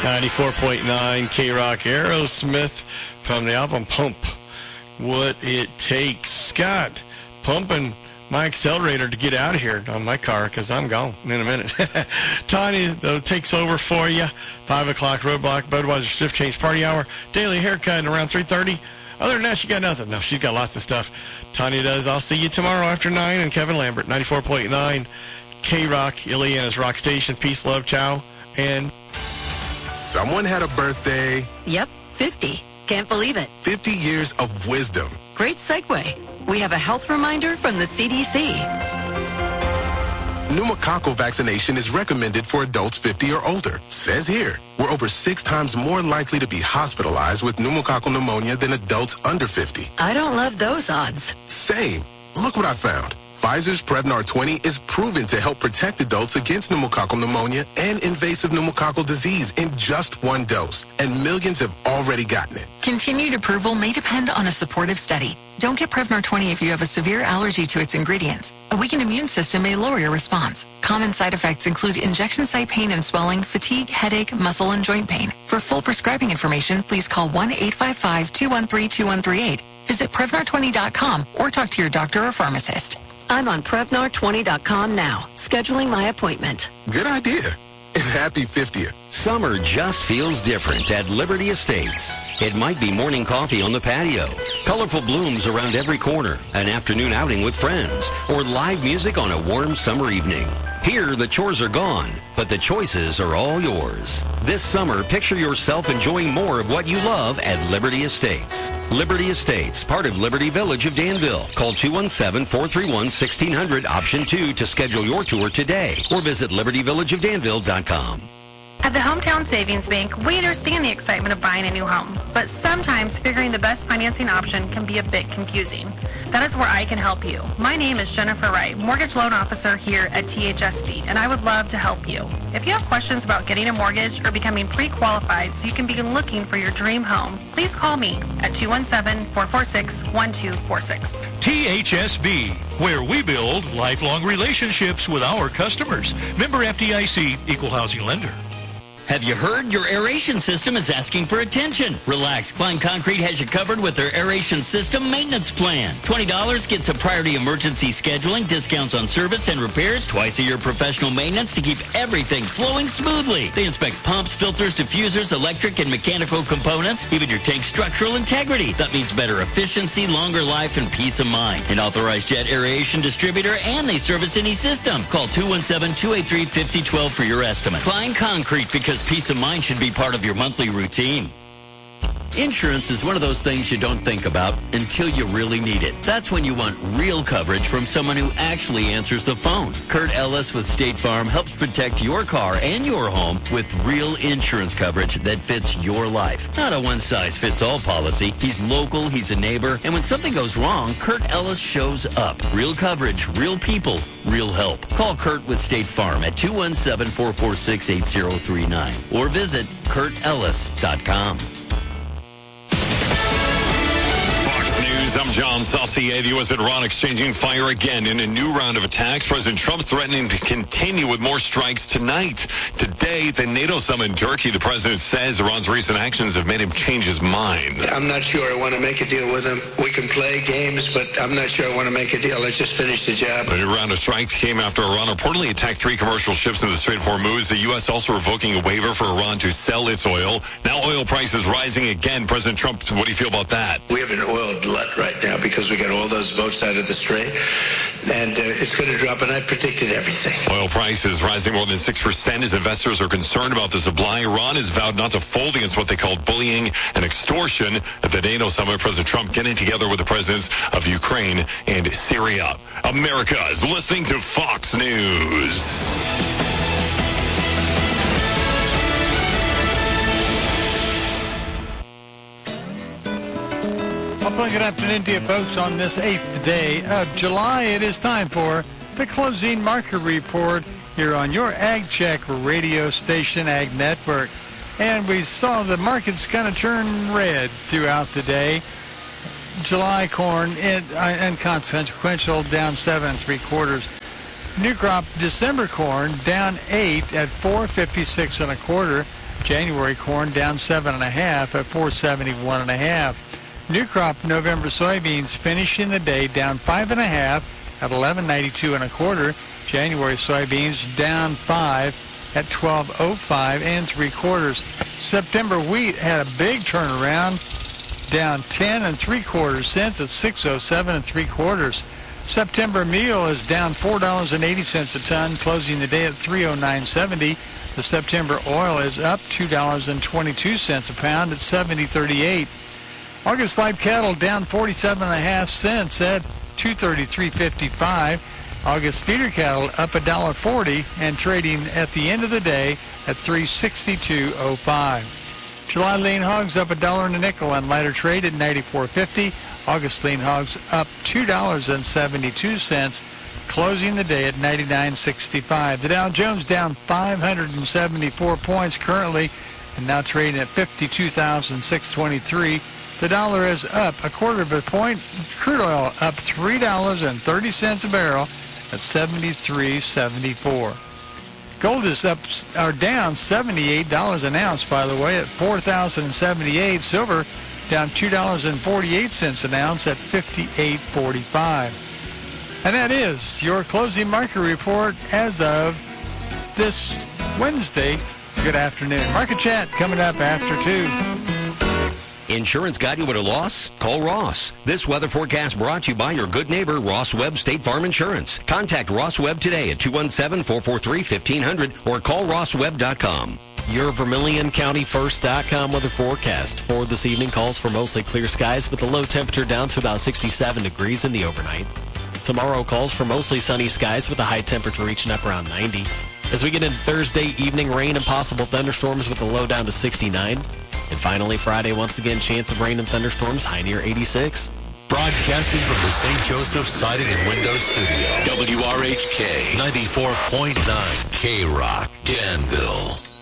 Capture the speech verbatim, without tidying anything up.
ninety-four point nine K-Rock. Aerosmith from the album Pump. What It Takes. Scott, pumping my accelerator to get out of here on my car because I'm gone in a minute. Tanya, though, takes over for you. five o'clock roadblock, Budweiser shift change party hour, daily haircut around three thirty. Other than that, she got nothing. No, she's got lots of stuff. Tanya does. I'll see you tomorrow after nine. And Kevin Lambert, ninety-four point nine K-Rock, Ileana's Rock Station. Peace, love, ciao, and... Someone had a birthday. Yep, fifty. Can't believe it. fifty years of wisdom. Great segue. We have a health reminder from the C D C. Pneumococcal vaccination is recommended for adults fifty or older. Says here, we're over six times more likely to be hospitalized with pneumococcal pneumonia than adults under fifty. I don't love those odds. Same. Look what I found. Pfizer's Prevnar twenty is proven to help protect adults against pneumococcal pneumonia and invasive pneumococcal disease in just one dose. And millions have already gotten it. Continued approval may depend on a supportive study. Don't get Prevnar twenty if you have a severe allergy to its ingredients. A weakened immune system may lower your response. Common side effects include injection site pain and swelling, fatigue, headache, muscle, and joint pain. For full prescribing information, please call one eight five five, two one three, two one three eight. Visit Prevnar twenty dot com or talk to your doctor or pharmacist. I'm on Prevnar twenty dot com now, scheduling my appointment. Good idea. And happy fiftieth. Summer just feels different at Liberty Estates. It might be morning coffee on the patio, colorful blooms around every corner, an afternoon outing with friends, or live music on a warm summer evening. Here, the chores are gone, but the choices are all yours. This summer, picture yourself enjoying more of what you love at Liberty Estates. Liberty Estates, part of Liberty Village of Danville. Call two one seven, four three one, one six zero zero, option two to schedule your tour today, or visit liberty village of danville dot com. At the Hometown Savings Bank, we understand the excitement of buying a new home, but sometimes figuring the best financing option can be a bit confusing. That is where I can help you. My name is Jennifer Wright, Mortgage Loan Officer here at T H S B, and I would love to help you. If you have questions about getting a mortgage or becoming pre-qualified so you can begin looking for your dream home, please call me at two one seven, four four six, one two four six. T H S B, where we build lifelong relationships with our customers. Member F D I C, Equal Housing Lender. Have you heard? Your aeration system is asking for attention. Relax. Klein Concrete has you covered with their aeration system maintenance plan. twenty dollars gets a priority emergency scheduling, discounts on service and repairs, twice a year professional maintenance to keep everything flowing smoothly. They inspect pumps, filters, diffusers, electric and mechanical components, even your tank's structural integrity. That means better efficiency, longer life, and peace of mind. An authorized jet aeration distributor, and they service any system. Call two one seven, two eight three, five zero one two for your estimate. Klein Concrete, because peace of mind should be part of your monthly routine. Insurance is one of those things you don't think about until you really need it. That's when you want real coverage from someone who actually answers the phone. Kurt Ellis with State Farm helps protect your car and your home with real insurance coverage that fits your life. Not a one-size-fits-all policy. He's local, he's a neighbor, and when something goes wrong, Kurt Ellis shows up. Real coverage, real people, real help. Call Kurt with State Farm at two one seven, four four six, eight zero three nine or visit kurt ellis dot com. I'm John Saucier. The U S and Iran exchanging fire again in a new round of attacks. President Trump threatening to continue with more strikes tonight. Today, the NATO summit in Turkey, the president says Iran's recent actions have made him change his mind. I'm not sure I want to make a deal with him. We can play games, but I'm not sure I want to make a deal. Let's just finish the job. A new round of strikes came after Iran reportedly attacked three commercial ships in the Strait of Hormuz. The U S also revoking a waiver for Iran to sell its oil. Now oil prices rising again. President Trump, what do you feel about that? We have an oil glut right now because we got all those boats out of the Strait, and uh, it's going to drop, and I've predicted everything. Oil prices rising more than six percent as investors are concerned about the supply. Iran has vowed not to fold against what they call bullying and extortion. At the NATO summit, President Trump getting together with the presidents of Ukraine and Syria. America is listening to Fox News. Well, good afternoon to you folks on this eighth day of July. It is time for the closing market report here on your Ag Check radio station, Ag Network. And we saw the markets kind of turn red throughout the day. July corn in, uh, inconsequential, down seven and three quarters. New crop December corn down eight at four fifty-six and a quarter. January corn down seven and a half at four seventy-one and a half. New crop November soybeans finishing the day down five and a half at eleven ninety-two and a quarter. January soybeans down five at twelve oh five and three quarters. September wheat had a big turnaround, down ten and three quarters cents at six oh seven and three quarters. September meal is down four dollars and eighty cents a ton, closing the day at three oh nine seventy. The September oil is up two dollars and twenty-two cents a pound at seventy thirty-eight. August live cattle down forty-seven and a half cents at two thirty-three fifty-five. August feeder cattle up one dollar forty and trading at the end of the day at three sixty-two oh five. July lean hogs up a dollar and a nickel on lighter trade at ninety-four fifty. August lean hogs up two dollars and seventy-two cents, closing the day at ninety-nine sixty-five. The Dow Jones down five hundred seventy-four points currently and now trading at fifty-two thousand six hundred twenty-three. The dollar is up a quarter of a point. Crude oil up three dollars and thirty cents a barrel at seventy-three seventy-four. Gold is up or down seventy-eight dollars an ounce, by the way, at four thousand seventy-eight. Silver down two dollars and forty-eight cents an ounce at fifty-eight forty-five. And that is your closing market report as of this Wednesday. Good afternoon. Market Chat coming up after two. Insurance got you at a loss? Call Ross. This weather forecast brought to you by your good neighbor, Ross Webb State Farm Insurance. Contact Ross Webb today at two one seven, four four three, fifteen hundred or call ross webb dot com. Your Vermilion County First dot com weather forecast for this evening calls for mostly clear skies with the low temperature down to about sixty-seven degrees in the overnight. Tomorrow calls for mostly sunny skies with a high temperature reaching up around ninety. As we get into Thursday, evening rain and possible thunderstorms with the low down to sixty-nine. And finally, Friday, once again, chance of rain and thunderstorms, high near eighty-six. Broadcasting from the Saint Joseph Siding and Windows Studio. W R H K ninety-four point nine K-Rock, Danville.